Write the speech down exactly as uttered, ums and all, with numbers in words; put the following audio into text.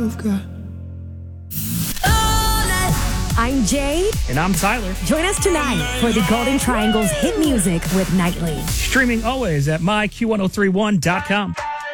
you've got. I'm Jade. And I'm Tyler. Join us tonight for the Golden Triangle's hit music with Nightly. Streaming always at my Q ten thirty-one dot com.